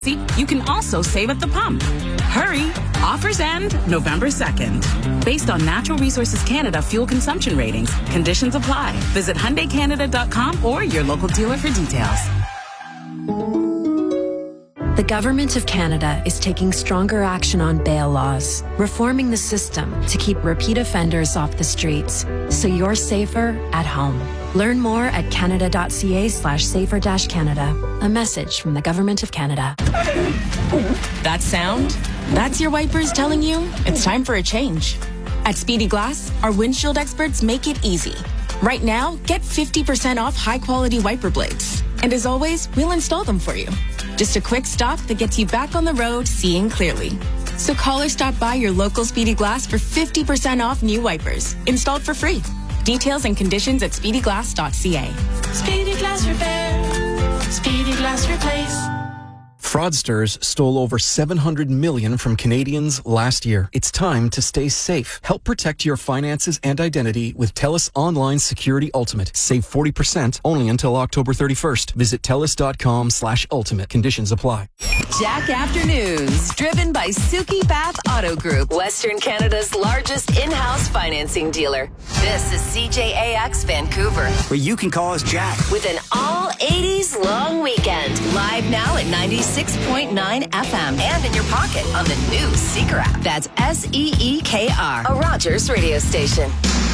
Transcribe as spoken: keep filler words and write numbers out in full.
You can also save at the pump. Hurry! Offers end November second. Based on Natural Resources Canada fuel consumption ratings, conditions apply. Visit Hyundai Canada dot com or your local dealer for details. The Government of Canada is taking stronger action on bail laws, reforming the system to keep repeat offenders off the streets, so you're safer at home. Learn more at canada.ca slash safer dash Canada. A message from the Government of Canada. That sound? That's your wipers telling you it's time for a change. At Speedy Glass, our windshield experts make it easy. Right now, get fifty percent off high-quality wiper blades. And as always, we'll install them for you. Just a quick stop that gets you back on the road seeing clearly. So call or stop by your local Speedy Glass for fifty percent off new wipers, installed for free. Details and conditions at speedy glass dot c a. Speedy Glass Repair. Speedy Glass Replace. Fraudsters stole over seven hundred million dollars from Canadians last year. It's time to stay safe. Help protect your finances and identity with TELUS Online Security Ultimate. Save forty percent only until October thirty-first. Visit telus.com slash ultimate. Conditions apply. Jack Afternoons, driven by Suki Bath Auto Group, Western Canada's largest in-house financing dealer. This is C J A X Vancouver. Where you can call us Jack. With an all eighties long weekend. Live now at ninety-six point nine F M. And in your pocket on the new Seeker app. That's S E E K R. A Rogers radio station.